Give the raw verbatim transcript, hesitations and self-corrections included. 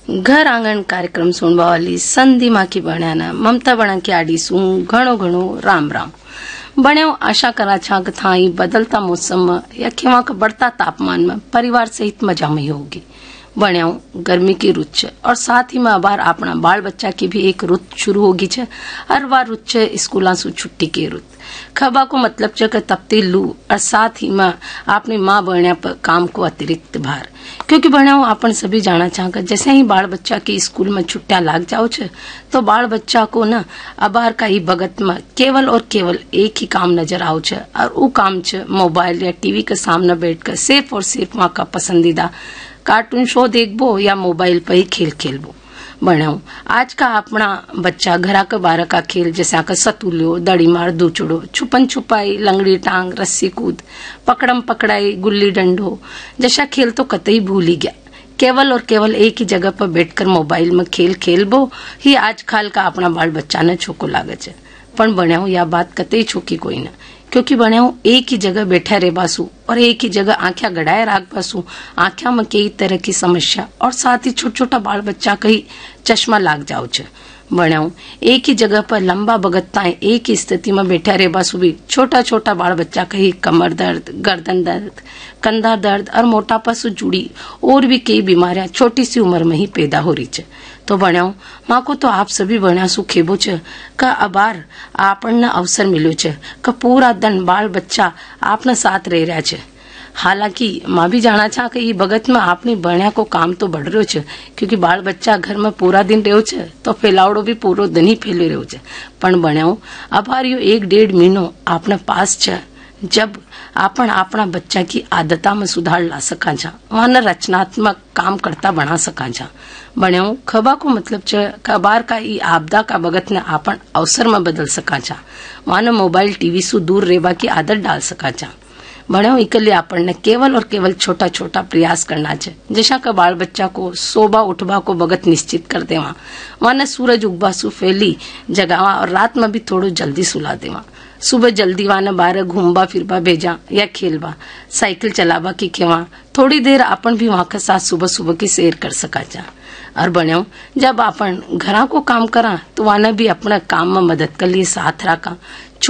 घर आंगण कार्यक्रम सुनवा वाली संधि माँ की बण्या ममता बणा की आड़ी सू घणो घणो राम राम। बण्यो आशा करा छा कि थाई बदलता मौसम में या खेवा का बढ़ता तापमान में परिवार सहित मजा में होगी। बण्यो गर्मी की रुत छे और साथ ही में अबार अपना बाल बच्चा की भी एक रुत शुरू होगी छे। हर बार रुत छे स्कूला सु छुट्टी की रुत। खबा को मतलब छे कि तपती लू और साथ ही में अपनी माँ बण्या पर काम को अतिरिक्त भार। क्योंकि बण्या अपन सभी जाना चाहकर जैसे ही बाल बच्चा की स्कूल में छुट्टियां लाग जाओ छे तो बाल बच्चा को न अबार का ही भगत में केवल और केवल एक ही काम नजर आओ छे और वो काम छे मोबाइल या टीवी के सामने बैठकर सिर्फ और सिर्फ वहाँ का पसंदीदा कार्टून शो देखबो या मोबाइल पर ही खेल खेलबो। बण्या आज का अपना बच्चा घरा के बाहर का खेल जैसे आका सतुलियो, दड़ी मार, दूचड़ो, छुपन छुपाई, लंगड़ी टांग, रस्सी कूद, पकड़म पकड़ाई, गुल्ली डंडो जैसा खेल तो कतई भूल ही गया। केवल और केवल एक ही जगह पर बैठकर मोबाइल में खेल खेलबो ही आज खाल का अपना बाल बच्चा ने छोको लागे छे। पण बण्या या बात कतई छोकी कोई ना, क्योंकि बण्या एक ही जगह बैठा रह बासु और एक ही जगह आंख्या गड़ाए राख बासु आंख्या में कई तरह की समस्या और साथ ही छोटा छोटा बाल बच्चा कहीं चश्मा लाग जाओ छे। बण्या एक ही जगह पर लंबा बगत्ता एक ही स्थिति में बैठा रह बासु भी छोटा छोटा बाल बच्चा कहीं कमर दर्द, गर्दन दर्द, कंधा दर्द और मोटापा से जुड़ी और भी कई बीमारियां छोटी सी उम्र में ही पैदा हो रही छे। तो बण्या माँ को तो आप सभी बण्या सु खेबो छे का अबार आपने अवसर मिलो छे का पूरा दिन बाल बच्चा आपने साथ रह रहा छे। हालांकि माँ भी जाना चाह कि ये भगत में आपने बण्या को काम तो बढ़ रहो छे, क्योंकि बाल बच्चा घर में पूरा दिन रहो छे तो फैलावड़ो भी पूरो दिन ही फैले रहो छे। पण बण्या अबार यो एक डेढ़ महीनो आपने पास छे जब आपण अपना बच्चा की आदता में सुधार ला सका छा, वहां रचनात्मक काम करता बना सका छा। बण्या खबा को मतलब छे अबार का ई आपदा का भगत ने आपन अवसर में बदल सका छा, वहां मोबाइल टीवी सु दूर रहवा की आदत डाल सका छा। बण्या इकले आपन ने केवल और केवल छोटा छोटा प्रयास करना छे, जैसा का बाल बच्चा को सोबा उठवा को भगत निश्चित कर देवा, वहां सूरज उगवा सु फैली जगावा और रात में भी थोड़ो जल्दी सुला देवा। सुबह जल्दी वाने बाहर घूमबा फिरबा भेजा या खेलबा, साइकिल चलाबा की खेवा, थोड़ी देर अपन भी वहां के साथ सुबह सुबह की सैर कर सका जा। और बण्या जब अपन घरा को काम करा तो वाने भी अपना काम में मदद कर लिए साथ रखा।